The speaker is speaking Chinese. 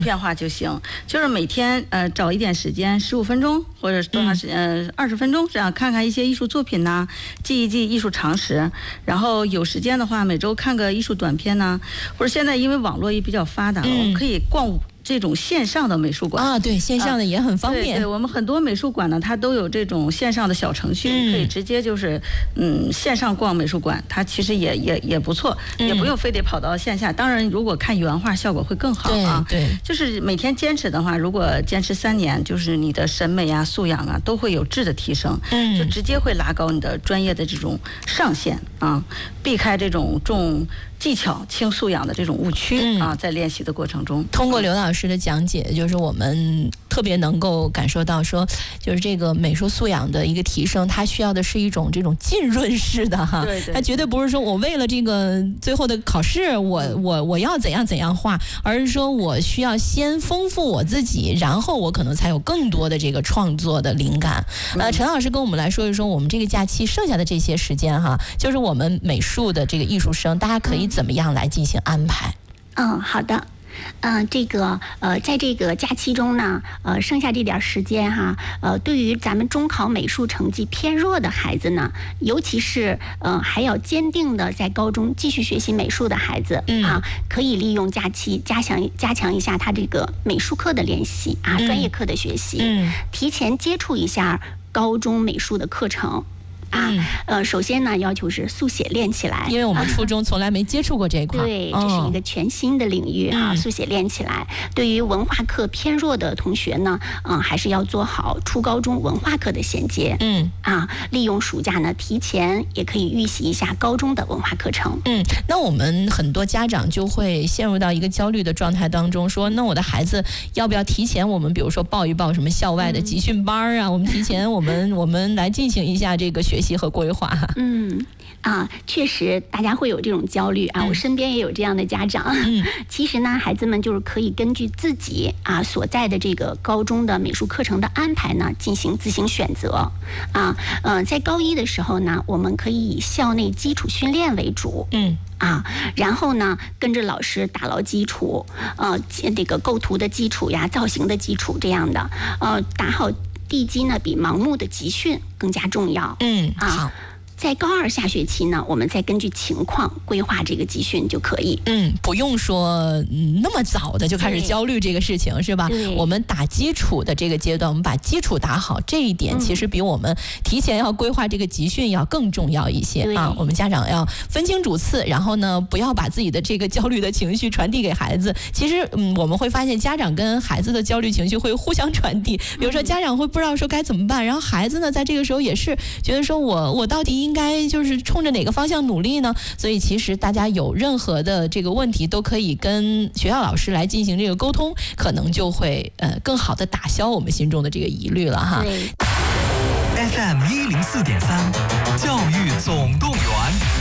变化就行，就是每天找一点时间，15分钟或者多长时间，20分钟这样看看一些艺术作品呐，记一记艺术常识。然后有时间的话，每周看个艺术短片呐，或者现在因为网络也比较发达，我们可以逛这种线上的美术馆啊，对，线上的也很方便。 对，我们很多美术馆呢，它都有这种线上的小程序，可以直接就是线上逛美术馆，它其实也不错，也不用非得跑到线下。当然，如果看原画效果会更好啊。 对， 就是每天坚持的话，如果坚持3年，就是你的审美啊、素养啊都会有质的提升，就直接会拉高你的专业的这种上限啊，避开这种重技巧轻素养的这种误区啊，在练习的过程中， 通过刘老师的讲解，就是我们特别能够感受到说，就是这个美术素养的一个提升，它需要的是一种这种浸润式的哈，它绝对不是说我为了这个最后的考试，我要怎样画，而是说我需要先丰富我自己，然后我可能才有更多的这个创作的灵感。陈老师跟我们来说一说，我们这个假期剩下的这些时间哈，就是我们美术的这个艺术生，大家可以怎么样来进行安排？ 好的。在这个假期中呢，剩下这点时间哈，对于咱们中考美术成绩偏弱的孩子呢，尤其是还要坚定的在高中继续学习美术的孩子可以利用假期加强一下他这个美术课的练习啊，专业课的学习，提前接触一下高中美术的课程。首先呢，要求是速写练起来， 因为我们初中从来没接触过这一块， 对，这是一个全新的领域速写练起来。对于文化课偏弱的同学呢，还是要做好初高中文化课的衔接，利用暑假呢，提前也可以预习一下高中的文化课程。 那我们很多家长就会陷入到一个焦虑的状态当中，说，那我的孩子要不要提前我们比如说报一报什么校外的集训班啊？我们提前我们来进行一下这个学习和规划。 确实大家会有这种焦虑啊，我身边也有这样的家长。其实呢，孩子们就是可以根据自己所在的这个高中的美术课程的安排呢，进行自行选择。在高1的时候呢，我们可以以校内基础训练为主。然后呢，跟着老师打牢基础，这个构图的基础呀、造型的基础这样的，打好地基呢，比盲目的集训更加重要。 好。 在高2下学期呢，我们再根据情况规划这个集训就可以。 不用说那么早的就开始焦虑这个事情，是吧？我们打基础的这个阶段，我们把基础打好，这一点其实比我们提前要规划这个集训要更重要一些啊。我们家长要分清主次，然后呢，不要把自己的这个焦虑的情绪传递给孩子。其实我们会发现家长跟孩子的焦虑情绪会互相传递。比如说家长会不知道说该怎么办，然后孩子呢在这个时候也是觉得说我到底应该就是冲着哪个方向努力呢？所以其实大家有任何的这个问题都可以跟学校老师来进行这个沟通，可能就会更好的打消我们心中的这个疑虑了哈。 FM 104.3，教育总动员。